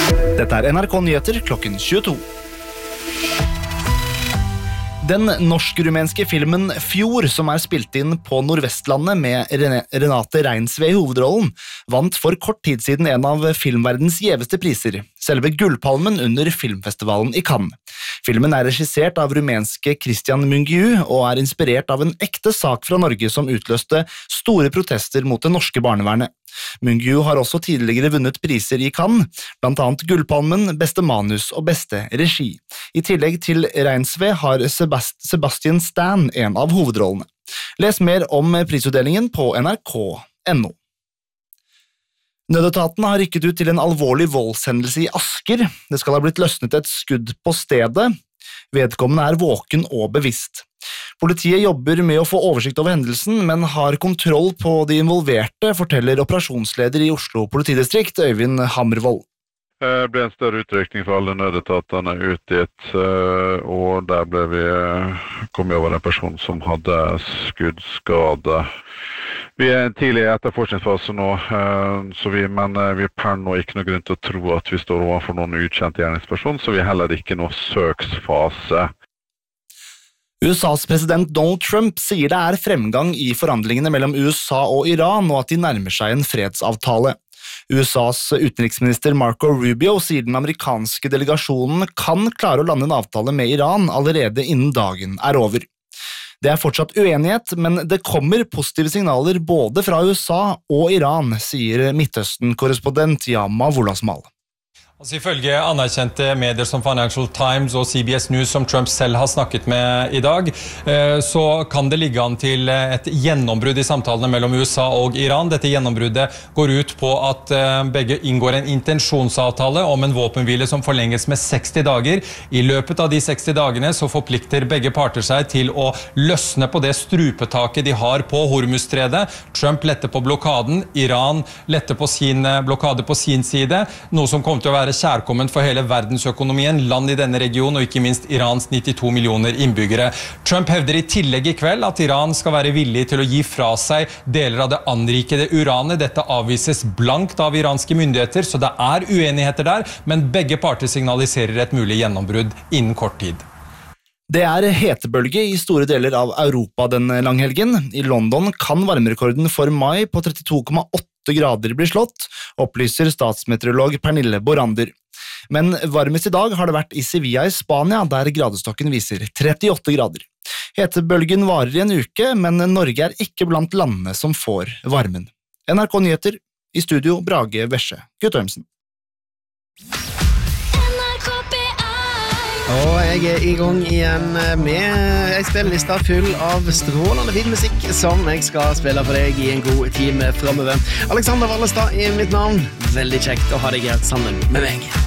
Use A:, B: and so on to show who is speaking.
A: Dette NRK Nyheter klokken 22. Den norsk-rumenske filmen Fjord, som spilt inn på Nordvestlandet med Renate Reinsve i hovedrollen, vant for kort tid siden en av filmverdens gjeveste priser, selve Gullpalmen under filmfestivalen i Cannes. Filmen regissert av rumenske Cristian Mungiu og inspirert av en ekte sak fra Norge som utløste store protester mot det norske barnevernet. Mungiu har også tidligere vunnet priser i Cannes, blant annet Gullpalmen, beste manus og beste regi. I tillegg til Reinsve har Sebastian Stan en av hovedrollene. Les mer om prisutdelingen på nrk.no. Nødetaten har rykket ut til en alvorlig voldshendelse i Asker. Det skal ha blitt løsnet et skudd på stedet. Vedkommende våken og bevisst. Politiet jobber med å få oversikt over hendelsen, men har kontroll på de involverte, forteller operasjonsleder i Oslo politidistrikt, Øyvind Hammervold.
B: Det ble en større utrykning for alle nødetatene ut dit, og der kom vi over en person som hadde skuddskade. Vi tidlig i etterforskningsfase nå, men vi per nå ikke noe grunn til å tro at vi står overfor noen ukjent gjerningsperson, så vi heller ikke noe søksfase.
A: USAs president Donald Trump sier det fremgang i forhandlingene mellom USA og Iran, og at de nærmer seg en fredsavtale. USAs utenriksminister Marco Rubio sier den amerikanske delegasjonen kan klare å lande en avtale med Iran allerede innen dagen over. Det fortsatt uenighet, men det kommer positive signaler både fra USA og Iran, sier Midtøsten-korrespondent Yama Wolasmal.
C: Ifølge anerkjente medier som Financial Times og CBS News som Trump selv har snakket med i dag, så kan det ligge an til et gjennombrudd i samtalene mellom USA og Iran. Dette gjennombruddet går ut på at begge inngår en intensjonsavtale om en våpenhvile som forlenges med 60 dager. I løpet av de 60 dagene så forplikter begge parter seg til å løsne på det strupetaket de har på Hormuzstredet. Trump letter på blokaden, Iran letter på sin blokade på sin side, noe som kommer til å være kjærkomment for hele verdensøkonomien, land i denne regionen og ikke minst Irans 92 millioner innbyggere. Trump hevder i tillegg i kveld at Iran skal være villig til å gi fra seg deler av det anrikede uranet. Dette avvises blankt av iranske myndigheter, så det uenigheter der, men begge parter signaliserer et mulig gjennombrudd innen kort tid.
A: Det hetebølge i store deler av Europa den langhelgen. I London kan varmerekorden for mai på 32,8 grader bli slått, opplyser statsmeteorolog Pernille Borander. Men varmest i dag har det vært i Sevilla i Spania, der gradestokken viser 38 grader. Hetebølgen varer i en uke, men Norge ikke blant landene som får varmen. NRK Nyheter, i studio Brage Vesje Guttormsen.
D: Og jeg i gang igjen med en spilleliste full av strålende filmmusikk som jeg skal spille for deg i en god time fremover. Alexander Wallestad mitt navn. Veldig kjekt å ha deg her sammen med meg.